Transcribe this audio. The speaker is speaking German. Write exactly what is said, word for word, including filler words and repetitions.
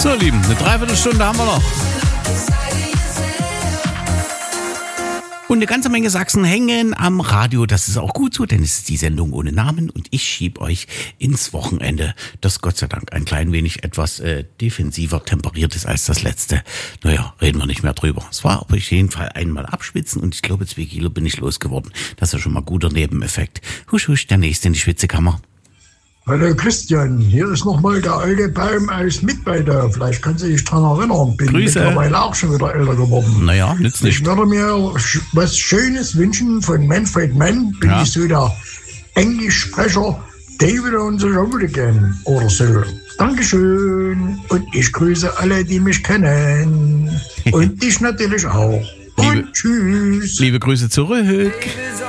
So, ihr Lieben, eine Dreiviertelstunde haben wir noch. Und eine ganze Menge Sachsen hängen am Radio. Das ist auch gut so, denn es ist die Sendung ohne Namen und ich schieb euch ins Wochenende, das Gott sei Dank ein klein wenig etwas äh, defensiver temperiert ist als das letzte. Naja, reden wir nicht mehr drüber. Es war auf jeden Fall einmal abschwitzen und ich glaube, zwei Kilo bin ich losgeworden. Das ist ja schon mal guter Nebeneffekt. Husch, husch, der nächste in die Schwitzekammer. Hallo Christian, hier ist nochmal der alte Baum aus Mittweida. Vielleicht kannst du dich daran erinnern. Bin Grüße. Mittlerweile auch schon wieder älter geworden. Naja, nützt nicht. Ich würde mir was Schönes wünschen von Manfred Mann. Bin Ja. ich so der Englischsprecher. David und so schon wieder gern. Oder so. Dankeschön. Und ich grüße alle, die mich kennen. Und dich natürlich auch. Und Liebe- tschüss. Liebe Grüße zurück.